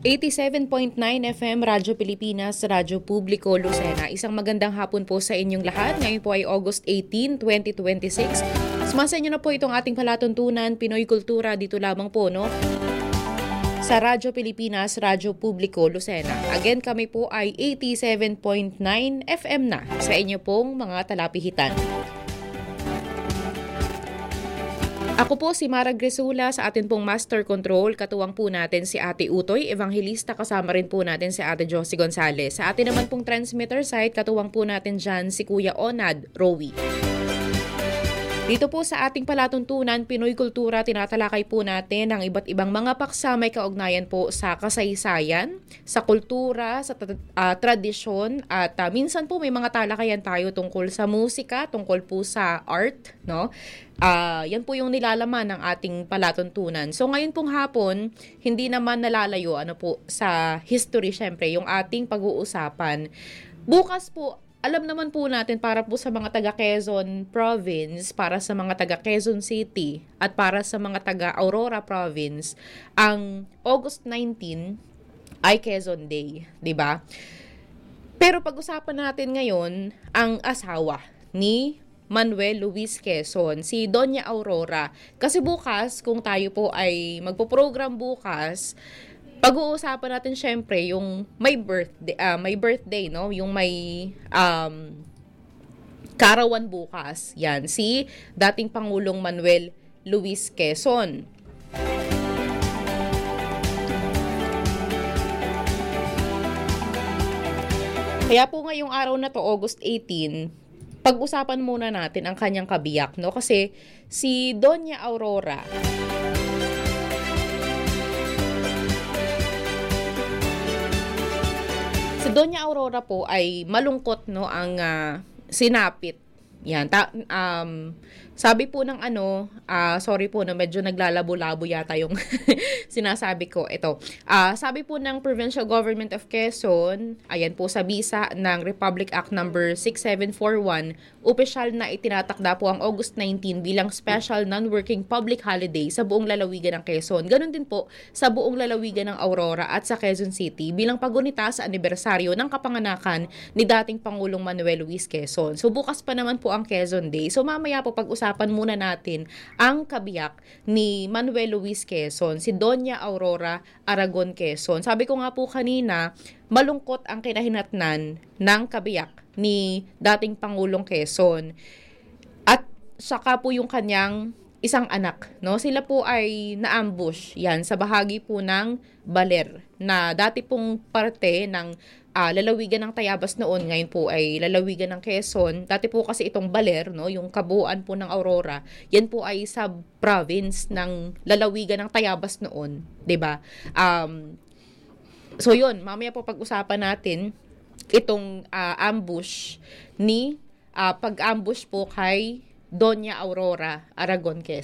87.9 FM Radyo Pilipinas, Radyo Publiko, Lucena. Isang magandang hapon po sa inyong lahat. Ngayon po ay August 18, 2026. Sumasa inyo na po itong ating palatuntunan, Pinoy Kultura, dito lamang po, no? Sa Radyo Pilipinas, Radyo Publiko, Lucena. Again, kami po ay 87.9 FM na sa inyo pong mga talapihitan. Ako po si Mara Gresula sa atin pong Master Control. Katuwang po natin si Ate Utoy, Evangelista, kasama rin po natin si Ate Josie Gonzales. Sa atin naman pong transmitter site, katuwang po natin dyan si Kuya Onad Rowie. Dito po sa ating palatuntunan, Pinoy Kultura, tinatalakay po natin ang iba't ibang mga paksa may kaugnayan po sa kasaysayan, sa kultura, sa tradisyon, at minsan po may mga talakayan tayo tungkol sa musika, tungkol po sa art, no? Yan po yung nilalaman ng ating palatuntunan. So ngayon pong hapon, hindi naman nalalayo sa history, syempre, yung ating pag-uusapan. Bukas po, alam naman po natin para po sa mga taga Quezon Province, para sa mga taga Quezon City, at para sa mga taga Aurora Province, ang August 19 ay Quezon Day, di ba? Pero pag-usapan natin ngayon ang asawa ni Manuel Luis Quezon, si Doña Aurora. Kasi bukas, kung tayo po ay magpo-program bukas, pag-uusapan natin syempre yung may birthday, no? Yung may karawan bukas. Yan, si dating Pangulong Manuel Luis Quezon. Kaya po ngayong araw na to, August 18, pag-usapan muna natin ang kanyang kabiyak, no? Kasi si Doña Aurora, Doña Aurora po ay malungkot, no, ang sinapit. Yan. Sabi po ng sorry po na medyo naglalabo-labo yata yung sinasabi ko. Ito. Sabi po ng Provincial Government of Quezon, ayan po sa bisa ng Republic Act number 6741, opisyal na itinatakda po ang August 19 bilang special non-working public holiday sa buong lalawigan ng Quezon. Ganon din po sa buong lalawigan ng Aurora at sa Quezon City bilang pagunita sa anibersaryo ng kapanganakan ni dating Pangulong Manuel Luis Quezon. So bukas pa naman po ang Quezon Day. So mamaya po pag-usapan muna natin ang kabiyak ni Manuel Luis Quezon, si Doña Aurora Aragon Quezon. Sabi ko nga po kanina, malungkot ang kinahinatnan ng kabiyak ni dating Pangulong Quezon. At saka po yung kanyang isang anak, no? Sila po ay na-ambush yan sa bahagi po ng Baler na dati pong parte ng lalawigan ng Tayabas noon, ngayon po ay lalawigan ng Quezon. Dati po kasi itong Baler, no, yung kabuuan po ng Aurora, yan po ay sub-province ng lalawigan ng Tayabas noon, 'di ba? So yun, mamaya po pag-usapan natin itong ambush ni pag-ambush po kay Doña Aurora Aragon Quezon.